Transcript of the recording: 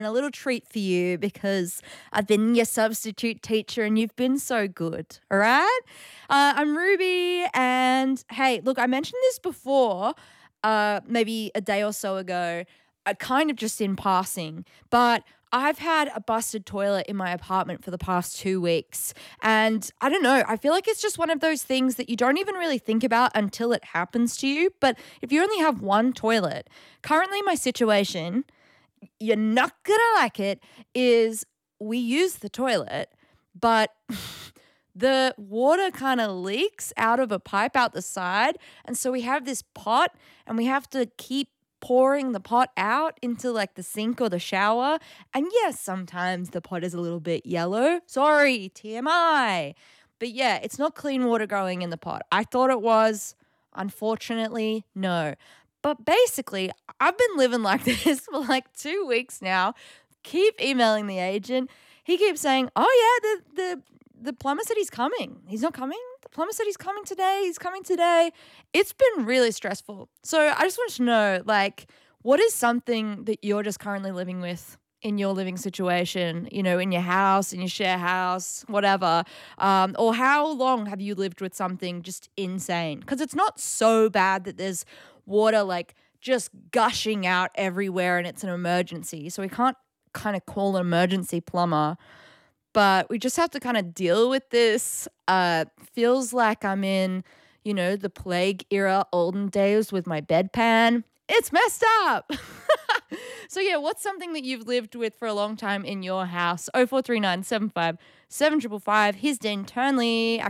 a little treat for you because I've been your substitute teacher and you've been so good. All right. I'm Ruby. And hey, look, I mentioned this before, maybe a day or so ago, kind of just in passing, but I've had a busted toilet in my apartment for the past 2 weeks. And I don't know, I feel like it's just one of those things that you don't even really think about until it happens to you. But if you only have one toilet, currently my situation, you're not gonna like it, is we use the toilet, but the water kind of leaks out of a pipe out the side. And so we have this pot and we have to keep pouring the pot out into like the sink or the shower. And yes, sometimes the pot is a little bit yellow. Sorry, TMI. But yeah, it's not clean water going in the pot. I thought it was. Unfortunately, no. But basically, I've been living like this for like 2 weeks now. Keep emailing the agent. He keeps saying, "Oh yeah, the plumber said he's coming. He's not coming. The plumber said he's coming today. He's coming today." It's been really stressful. So I just want to know, like, what is something that you're just currently living with in your living situation, in your house, in your share house, whatever, or how long have you lived with something just insane? Because it's not so bad that there's water like just gushing out everywhere and it's an emergency. So we can't kind of call an emergency plumber, but we just have to kind of deal with this. Feels like I'm in, the plague era, olden days with my bedpan. It's messed up. So yeah, what's something that you've lived with for a long time in your house? 0439 75 7555. Here's Dean Turnley.